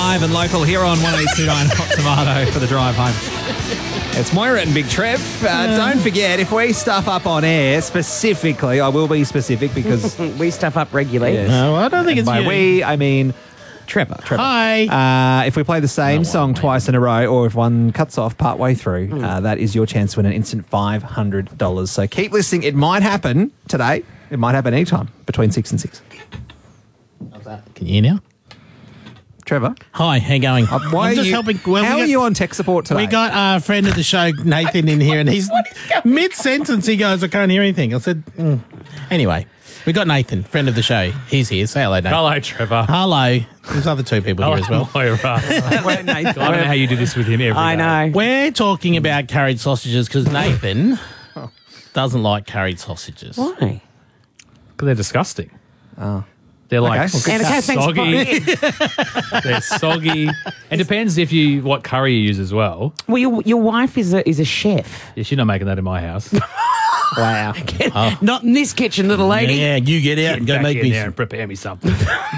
live and local here on 182.9 Hot Tomato for the drive home. It's Moira and Big Trev. Don't forget, if we stuff up on air, specifically, I will be specific because... we stuff up regularly. Yes. No, I don't think it's by you. we, I mean Trevor. Hi. If we play the same song twice in a row, or if one cuts off partway through, that is your chance to win an instant $500. So keep listening. It might happen today. It might happen anytime between 6 and 6. Can you hear now? Trevor? Hi, how you going? Why I'm are just you, helping. Well, how are you on tech support today? We got a friend of the show, Nathan, in here, and he's mid-sentence. He goes, I can't hear anything. I said, Anyway, we got Nathan, friend of the show. He's here. Say hello, Nathan. Hello, Trevor. Hello. There's other two people here as well. Moira. I don't know how you do this with him every day. I know. We're talking about carried sausages because Nathan doesn't like carried sausages. Why? Because they're disgusting. Oh. They're like Okay. And okay, thanks for soggy. calling. They're soggy. It depends what curry you use as well. Well, your wife is a chef. Yeah, she's not making that in my house. Wow. Not in this kitchen, little lady. Yeah, you get out and go Back make in me there some. and prepare me something.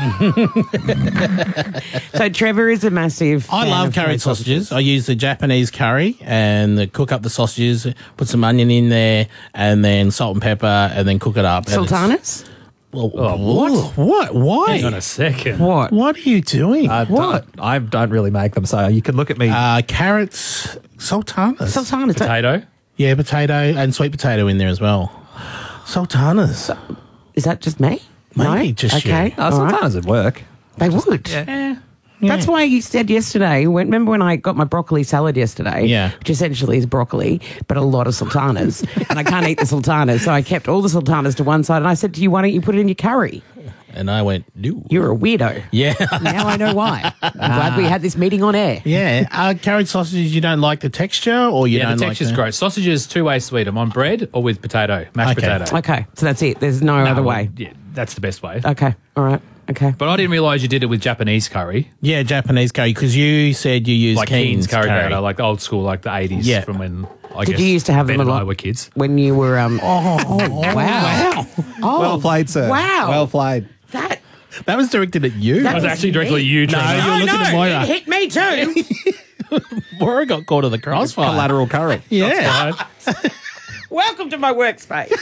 So Trevor is a massive I fan love of carried sausages. I use the Japanese curry and cook up the sausages, put some onion in there, and then salt and pepper, and then cook it up. And Sultanas? Well, what? What? Why? Hang on a second. What? What are you doing? I don't really make them, so you can look at me. Carrots, sultanas. Sultanas. Potato? Yeah, potato and sweet potato in there as well. Sultanas. Is that just me? Maybe no? just you. okay. all right. Sometimes it'd work. They would. Yeah. That's why you said yesterday, remember when I got my broccoli salad yesterday? Yeah. Which essentially is broccoli, but a lot of sultanas. And I can't eat the sultanas, so I kept all the sultanas to one side. And I said to you, why don't you put it in your curry? And I went, no. You're a weirdo. Yeah. Now I know why. I'm glad we had this meeting on air. Yeah. Carried sausages, you don't like the texture or you Yeah, don't the like texture's great. Sausage is two-way sweet. I'm on bread or with potato, mashed Okay. potato. Okay, so that's it. There's no other way. Yeah, that's the best way. Okay, all right. Okay. But I didn't realise you did it with Japanese curry. Yeah, Japanese curry, because you said you use Like Keen's curry powder, like the old school, like the 80s Yeah. from when, I Did guess, you used to have them Ben a and I lot were kids. when you were? Wow! Oh, Well played, sir. Wow! Well played. That That was directed at you. That was actually directly at you, Trevor. you're looking at Moira. It hit me too. Moira got caught in the crossfire. Collateral curry. Yeah. Welcome to my workspace.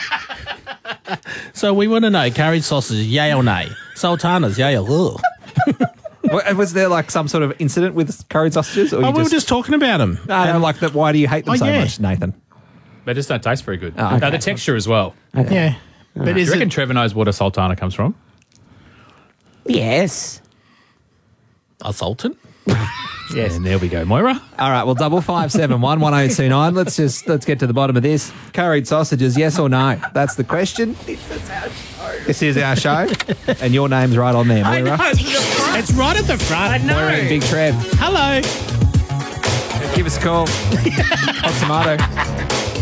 So we want to know, carried sausages, yay or nay? Sultanas, yay or ugh? Was there like some sort of incident with curried sausages? Or Oh, you we were just talking about them. No, like that. Why do you hate them so yeah. much, Nathan? They just don't taste very good. Oh, okay. The texture as well. Yeah. But Do is you reckon it Trevor knows what a sultana comes from? Yes. a sultan? Yes. And there we go, Moira. All right, well, 5571 1029. Let's get to the bottom of this. Curried sausages, yes or no? That's the question. This is our show, and your name's right on there, Moira. It's right at the front. Moira and Big Trev. Hello. Give us a call. Hot Tomato.